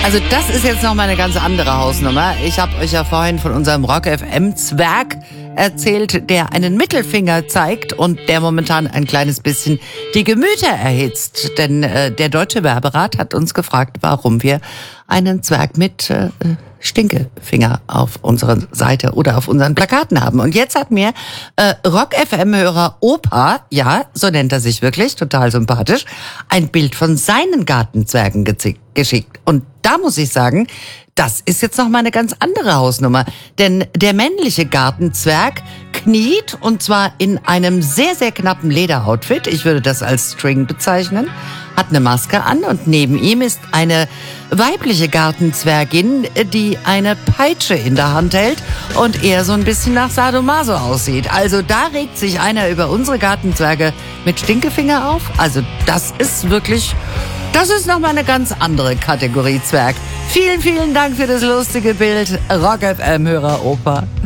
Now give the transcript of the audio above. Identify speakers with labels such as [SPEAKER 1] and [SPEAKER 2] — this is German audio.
[SPEAKER 1] Also das ist jetzt noch mal eine ganz andere Hausnummer. Ich habe euch ja vorhin von unserem Rock FM Zwerg erzählt, der einen Mittelfinger zeigt und der momentan ein kleines bisschen die Gemüter erhitzt. Denn der Deutsche Werberat hat uns gefragt, warum wir einen Zwerg mit Stinkefinger auf unserer Seite oder auf unseren Plakaten haben. Und jetzt hat mir Rock FM-Hörer Opa, ja, so nennt er sich wirklich, total sympathisch, ein Bild von seinen Gartenzwergen geschickt. Und da muss ich sagen, das ist jetzt noch mal eine ganz andere Hausnummer. Denn der männliche Gartenzwerg kniet, und zwar in einem sehr, sehr knappen Lederoutfit. Ich würde das als String bezeichnen. Hat eine Maske an und neben ihm ist eine weibliche Gartenzwergin, die eine Peitsche in der Hand hält und eher so ein bisschen nach Sadomaso aussieht. Also da regt sich einer über unsere Gartenzwerge mit Stinkefinger auf. Also das ist nochmal eine ganz andere Kategorie Zwerg. Vielen, vielen Dank für das lustige Bild, Rock FM-Hörer Opa.